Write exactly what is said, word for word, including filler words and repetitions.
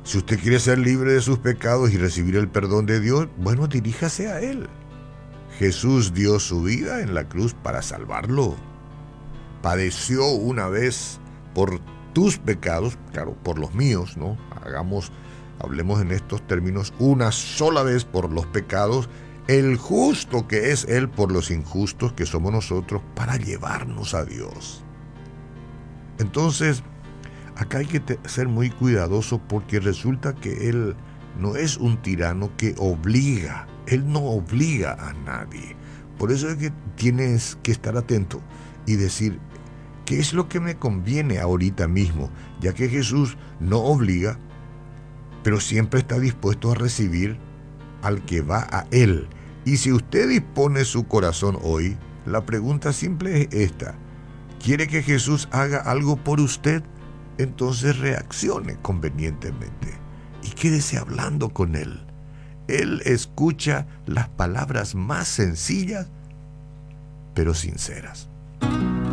Si usted quiere ser libre de sus pecados y recibir el perdón de Dios, bueno, diríjase a Él. Jesús dio su vida en la cruz para salvarlo. Padeció una vez por tus pecados, claro, por los míos, ¿no? Hagamos, hablemos en estos términos, una sola vez por los pecados, el justo que es Él por los injustos que somos nosotros, para llevarnos a Dios. Entonces, acá hay que ser muy cuidadoso, porque resulta que Él no es un tirano que obliga. Él no obliga a nadie. Por eso es que tienes que estar atento y decir, ¿qué es lo que me conviene ahorita mismo? Ya que Jesús no obliga, pero siempre está dispuesto a recibir al que va a Él. Y si usted dispone su corazón hoy, la pregunta simple es esta: ¿quiere que Jesús haga algo por usted? Entonces reaccione convenientemente y quédese hablando con Él. Él escucha las palabras más sencillas, pero sinceras.